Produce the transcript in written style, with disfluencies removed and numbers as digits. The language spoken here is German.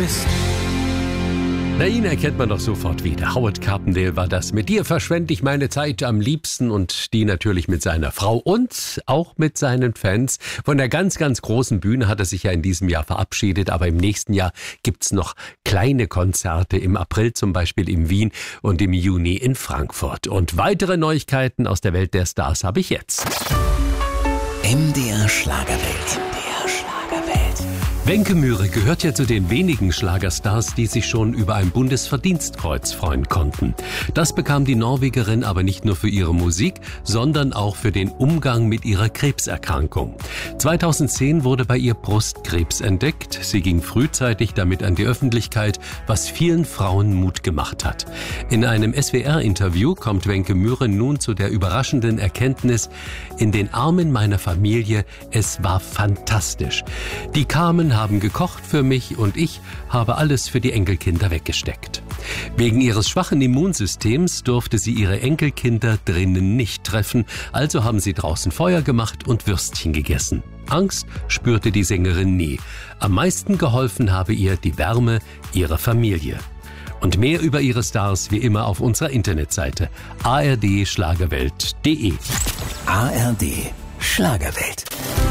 bist. Na, ihn erkennt man doch sofort wieder. Howard Carpendale war das. Mit dir verschwende ich meine Zeit am liebsten und die natürlich mit seiner Frau und auch mit seinen Fans. Von der ganz, ganz großen Bühne hat er sich ja in diesem Jahr verabschiedet, aber im nächsten Jahr gibt's noch kleine Konzerte, im April zum Beispiel in Wien und im Juni in Frankfurt. Und weitere Neuigkeiten aus der Welt der Stars habe ich jetzt. MDR Schlagerwelt. Wenke Mühre gehört ja zu den wenigen Schlagerstars, die sich schon über ein Bundesverdienstkreuz freuen konnten. Das bekam die Norwegerin aber nicht nur für ihre Musik, sondern auch für den Umgang mit ihrer Krebserkrankung. 2010 wurde bei ihr Brustkrebs entdeckt. Sie ging frühzeitig damit an die Öffentlichkeit, was vielen Frauen Mut gemacht hat. In einem SWR-Interview kommt Wenke Mühre nun zu der überraschenden Erkenntnis: In den Armen meiner Familie, es war fantastisch. Die kamen, haben gekocht für mich und ich habe alles für die Enkelkinder weggesteckt. Wegen ihres schwachen Immunsystems durfte sie ihre Enkelkinder drinnen nicht treffen, also haben sie draußen Feuer gemacht und Würstchen gegessen. Angst spürte die Sängerin nie. Am meisten geholfen habe ihr die Wärme ihrer Familie. Und mehr über ihre Stars wie immer auf unserer Internetseite ardschlagerwelt.de. ARD Schlagerwelt.